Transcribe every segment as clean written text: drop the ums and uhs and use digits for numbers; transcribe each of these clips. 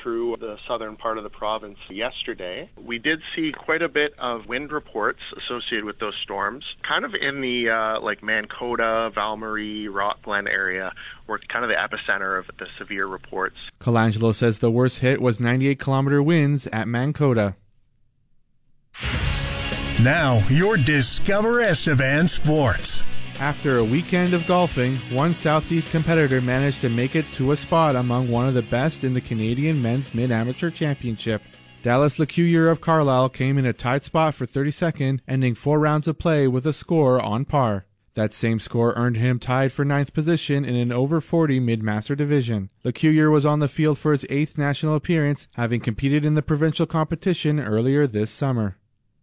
through the southern part of the province yesterday. We did see quite a bit of wind reports associated with those storms, kind of in the Mancota, Val-Marie, Rock Glen area, were kind of the epicenter of the severe reports. Colangelo says the worst hit was 98-kilometer winds at Mancota. Now, your Discover Estevan Sports. After a weekend of golfing, one Southeast competitor managed to make it to a spot among one of the best in the Canadian Men's Mid-Amateur Championship. Dallas Lecuyer of Carlisle came in a tight spot for 32nd, ending 4 rounds of play with a score on par. That same score earned him tied for 9th position in an over 40 mid-master division. Lecuyer was on the field for his 8th national appearance, having competed in the provincial competition earlier this summer.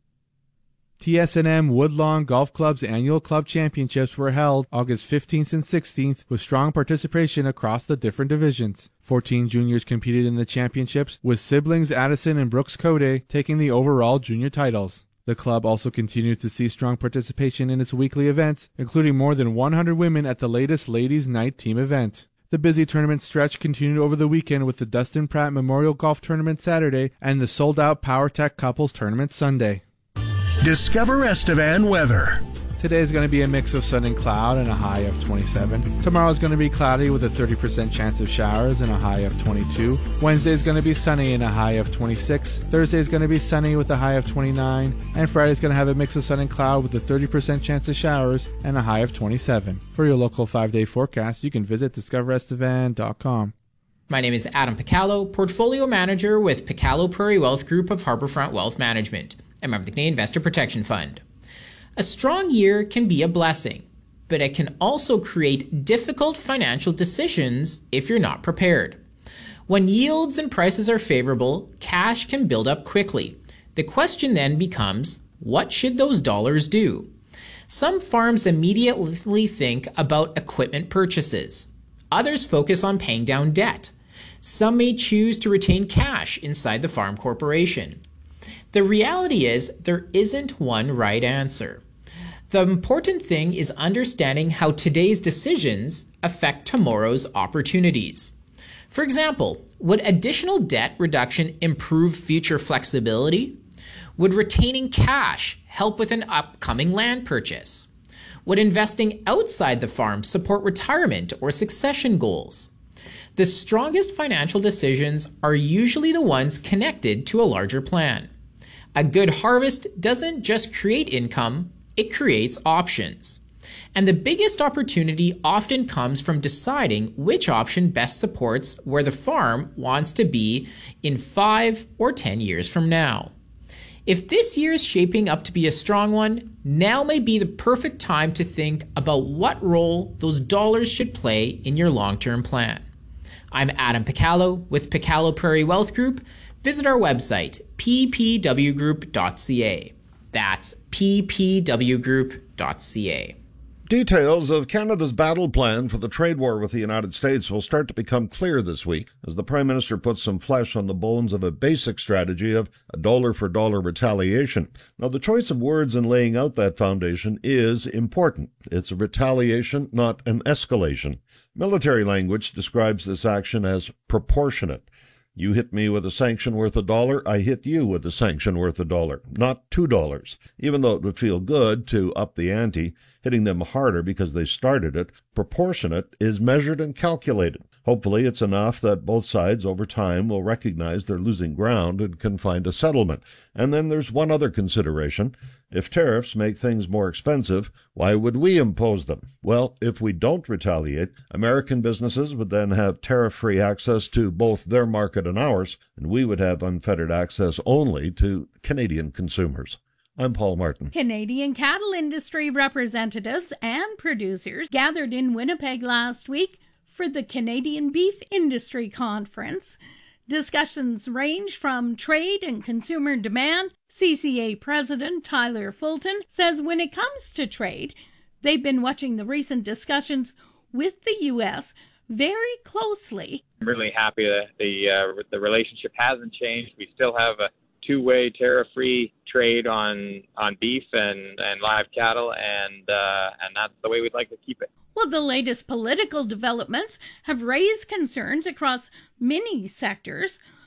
TS&M Woodlawn Golf Club's annual club championships were held August 15th and 16th with strong participation across the different divisions. 14 juniors competed in the championships, with siblings Addison and Brooks Code taking the overall junior titles. The club also continues to see strong participation in its weekly events, including more than 100 women at the latest Ladies' Night team event. The busy tournament stretch continued over the weekend with the Dustin Pratt Memorial Golf Tournament Saturday and the sold-out PowerTech Couples Tournament Sunday. Discover Estevan weather. Today is going to be a mix of sun and cloud and a high of 27. Tomorrow is going to be cloudy with a 30% chance of showers and a high of 22. Wednesday is going to be sunny and a high of 26. Thursday is going to be sunny with a high of 29. And Friday is going to have a mix of sun and cloud with a 30% chance of showers and a high of 27. For your local 5-day forecast, you can visit discoverestevan.com. My name is Adam Picallo, Portfolio Manager with Picallo Prairie Wealth Group of Harbourfront Wealth Management. I'm member of the Canadian Investor Protection Fund. A strong year can be a blessing, but it can also create difficult financial decisions if you're not prepared. When yields and prices are favorable, cash can build up quickly. The question then becomes, what should those dollars do? Some farms immediately think about equipment purchases. Others focus on paying down debt. Some may choose to retain cash inside the farm corporation. The reality is there isn't one right answer. The important thing is understanding how today's decisions affect tomorrow's opportunities. For example, would additional debt reduction improve future flexibility? Would retaining cash help with an upcoming land purchase? Would investing outside the farm support retirement or succession goals? The strongest financial decisions are usually the ones connected to a larger plan. A good harvest doesn't just create income, it creates options. And the biggest opportunity often comes from deciding which option best supports where the farm wants to be in 5 or 10 years from now. If this year is shaping up to be a strong one, now may be the perfect time to think about what role those dollars should play in your long-term plan. I'm Adam Picallo with Picallo Prairie Wealth Group. Visit our website, ppwgroup.ca. That's ppwgroup.ca. Details of Canada's battle plan for the trade war with the United States will start to become clear this week as the Prime Minister puts some flesh on the bones of a basic strategy of a dollar-for-dollar retaliation. Now, the choice of words in laying out that foundation is important. It's a retaliation, not an escalation. Military language describes this action as proportionate. You hit me with a sanction worth $1, I hit you with a sanction worth $1, not $2. Even though it would feel good to up the ante, hitting them harder because they started it, proportionate is measured and calculated. Hopefully it's enough that both sides over time will recognize they're losing ground and can find a settlement. And then there's one other consideration. If tariffs make things more expensive, why would we impose them? Well, if we don't retaliate, American businesses would then have tariff-free access to both their market and ours, and we would have unfettered access only to Canadian consumers. I'm Paul Martin. Canadian cattle industry representatives and producers gathered in Winnipeg last week for the Canadian Beef Industry Conference. Discussions range from trade and consumer demand. CCA President Tyler Fulton says when it comes to trade, they've been watching the recent discussions with the U.S. very closely. I'm really happy that the relationship hasn't changed. We still have a two-way tariff-free trade on beef and live cattle, and that's the way we'd like to keep it. Well, the latest political developments have raised concerns across many sectors.